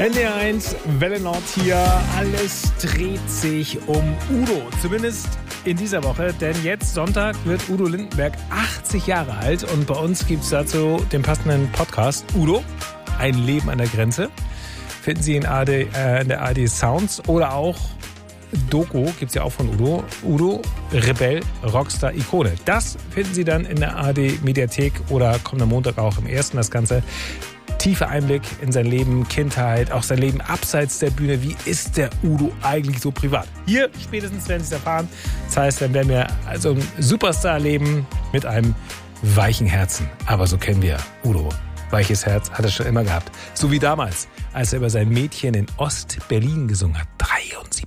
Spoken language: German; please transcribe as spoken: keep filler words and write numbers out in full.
N D R eins, Welle Nord hier. Alles dreht sich um Udo. Zumindest in dieser Woche. Denn jetzt Sonntag wird Udo Lindenberg achtzig Jahre alt. Und bei uns gibt es dazu den passenden Podcast Udo, ein Leben an der Grenze. Finden Sie in, A D, äh, in der A R D Sounds oder auch Doku, gibt es ja auch von Udo. Udo, Rebell, Rockstar, Ikone. Das finden Sie dann in der A R D Mediathek oder kommt am Montag auch im ersten das Ganze. Tiefer Einblick in sein Leben, Kindheit, auch sein Leben abseits der Bühne. Wie ist der Udo eigentlich so privat? Hier spätestens werden Sie es erfahren. Das heißt, dann werden wir also ein Superstar-Leben mit einem weichen Herzen. Aber so kennen wir Udo. Weiches Herz hat er schon immer gehabt. So wie damals, als er über sein Mädchen in Ost-Berlin gesungen hat. dreiundsiebzig